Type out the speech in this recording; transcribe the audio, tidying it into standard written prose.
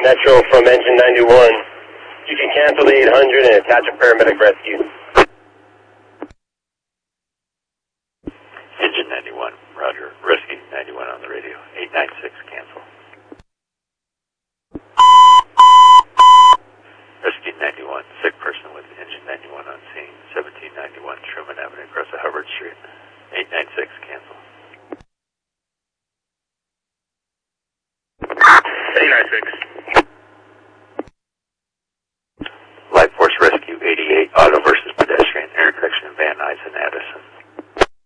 Metro from engine 91. You can cancel the 800 and attach a paramedic rescue. Engine 91, roger. Rescue 91 on the radio. 896, cancel. Rescue 91, sick person with engine 91 on scene. 1791 Truman Avenue across the Hubbard Street. 896, cancel. 896.